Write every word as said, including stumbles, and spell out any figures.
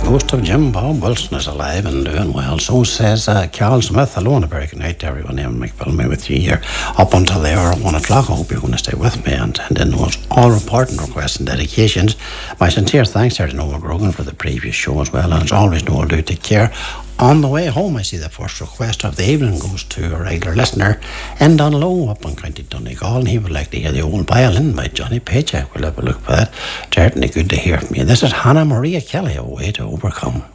ghost of Jim Bob Wilson is alive and doing well. So says uh, Carl Smith. Hello and a very good night to everyone. I'm Mick Bellamy with you here up until the hour of one o'clock. I hope you're going to stay with me and send in those all important requests and dedications. My sincere thanks there to Noel Grogan for the previous show as well. And as always, Noel, do take care. On the way home, I see the first request of the evening goes to a regular listener in Donlow up in County Donegal, and he would like to hear the old violin by Johnny Paycheck. We'll have a look for that. Certainly good to hear from you. This is Hannah Maria Kelly, A Way to Overcome.